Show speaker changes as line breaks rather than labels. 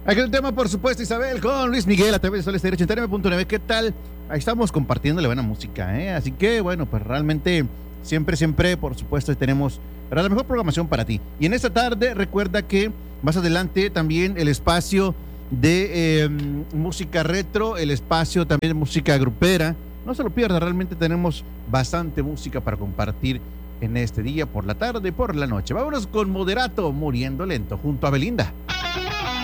Aquí un tema, por supuesto, Isabel, con Luis Miguel a través de Sol Estéreo 89.9. ¿Qué tal? Ahí estamos compartiéndole buena música, ¿eh? Así que, bueno, pues realmente siempre, por supuesto, tenemos la mejor programación para ti. Y en esta tarde, recuerda que más adelante también el espacio de música retro, el espacio también de música grupera. No se lo pierda, realmente tenemos bastante música para compartir en este día, por la tarde, por la noche. Vámonos con Moderato, Muriendo Lento, junto a Belinda.